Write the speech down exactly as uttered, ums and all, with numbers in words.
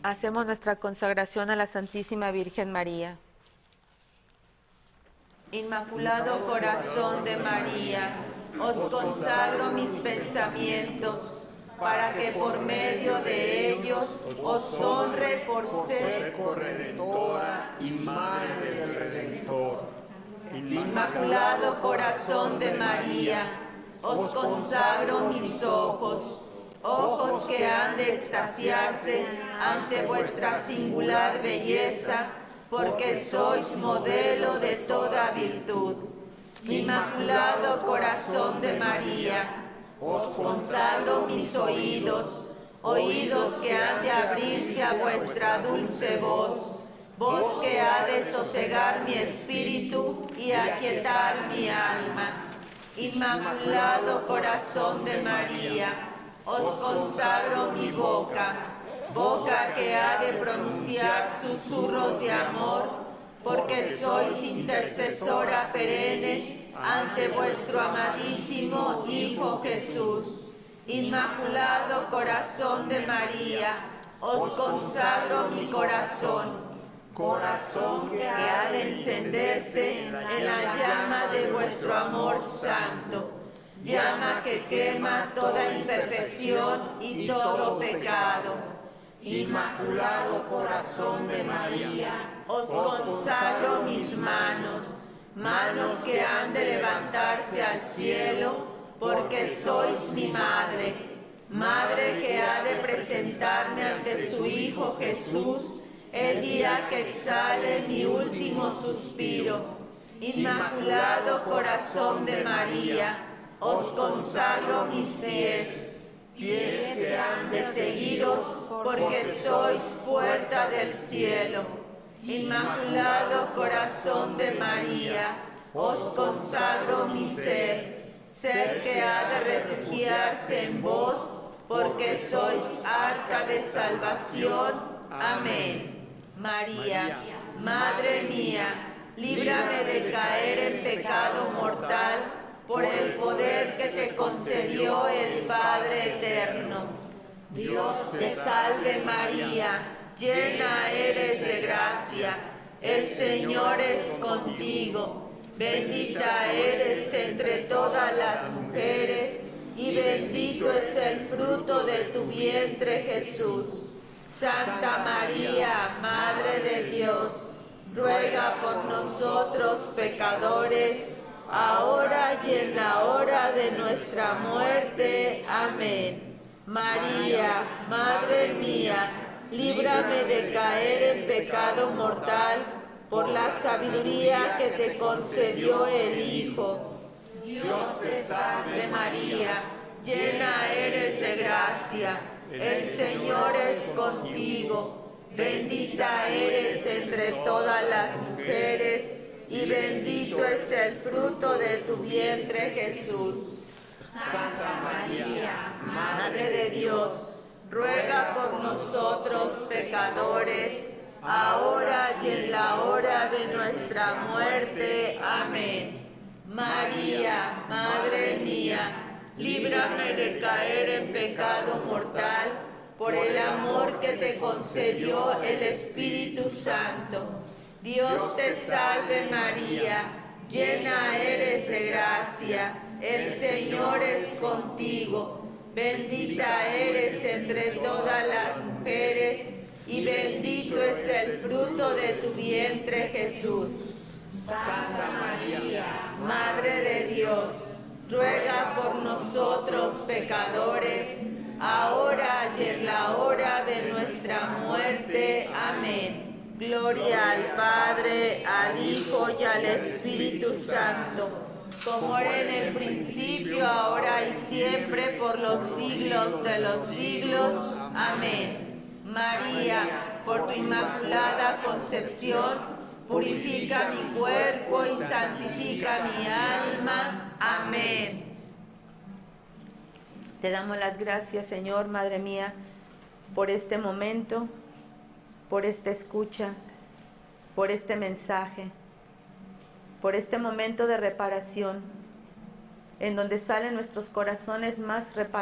Hacemos nuestra consagración a la Santísima Virgen María. Inmaculado Corazón de María, os consagro mis pensamientos, para que por medio de ellos os honre por ser corredentora y Madre del Redentor. Inmaculado Corazón de María, os consagro mis ojos, ojos que han de extasiarse ante vuestra singular belleza, porque sois modelo de toda virtud. Inmaculado Corazón de María, os consagro mis oídos, oídos que han de abrirse a vuestra dulce voz, voz que ha de sosegar mi espíritu y aquietar mi alma. Inmaculado Corazón de María, os consagro mi boca, boca que ha de pronunciar susurros de amor, porque sois intercesora perenne ante vuestro amadísimo Hijo Jesús. Inmaculado Corazón de María, os consagro mi corazón, corazón que ha de encenderse en la llama de vuestro amor santo, llama que quema toda imperfección y todo pecado. Inmaculado Corazón de María, os consagro mis manos, manos que han de levantarse al cielo, porque sois mi madre, madre que ha de presentarme ante su Hijo Jesús el día que exhale mi último suspiro. Inmaculado Corazón de María, os consagro mis pies, pies que han de seguiros, porque sois puerta del cielo. Inmaculado Corazón de María, os consagro mi ser, ser que ha de refugiarse en vos, porque sois arca de salvación. Amén. María, Madre mía, líbrame de caer en pecado mortal, por el poder que te concedió el Padre eterno. Dios te salve María, llena eres de gracia, el Señor es contigo, bendita eres entre todas las mujeres, y bendito es el fruto de tu vientre Jesús. Santa María, Madre de Dios, ruega por nosotros pecadores, ahora y en la hora de nuestra muerte. Amén. María, Madre mía, líbrame de caer en pecado mortal, por la sabiduría que te concedió el Hijo. Dios te salve María, llena eres de gracia, el Señor es contigo, bendita eres entre todas las mujeres, y bendito es el fruto de tu vientre Jesús. Santa María, Madre de Dios, ruega por nosotros pecadores, ahora y en la hora de nuestra muerte. Amén. María, Madre mía, líbrame de caer en pecado mortal, por el amor que te concedió el Espíritu Santo. Dios te salve María, llena eres de gracia, el Señor es contigo, bendita eres entre todas las mujeres, y bendito es el fruto de tu vientre Jesús. Santa María, Madre de Dios, ruega por nosotros pecadores, ahora y en la hora de nuestra muerte. Amén. Gloria al Padre, al Hijo y al Espíritu Santo, como era en el principio, ahora y siempre, por los siglos de los siglos. Amén. María, por tu inmaculada concepción, purifica mi cuerpo y santifica mi alma. Amén. Te damos las gracias, Señor, Madre mía, por este momento, por esta escucha, por este mensaje, por este momento de reparación, en donde salen nuestros corazones más reparados.